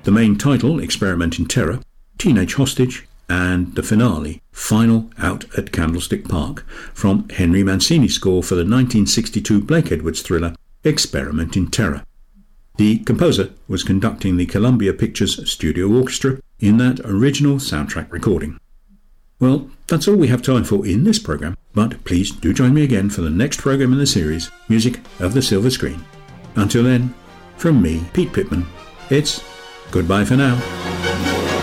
The main title, Experiment in Terror, Teenage Hostage, and the finale, Final Out at Candlestick Park, from Henry Mancini's score for the 1962 Blake Edwards thriller Experiment in Terror. The composer was conducting the Columbia Pictures Studio Orchestra in that original soundtrack recording. Well, that's all we have time for in this program, but please do join me again for the next program in the series, Music of the Silver Screen. Until then, from me, Pete Pittman, it's goodbye for now.